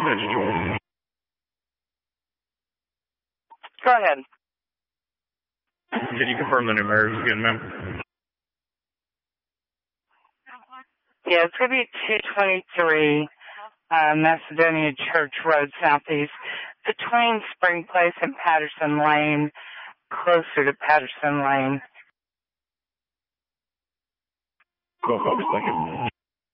Go ahead. Did you confirm the numerics again, ma'am? Yeah, it's going to be 223 Macedonia Church Road Southeast, between Spring Place and Patterson Lane, closer to Patterson Lane. Go, folks. Thank you.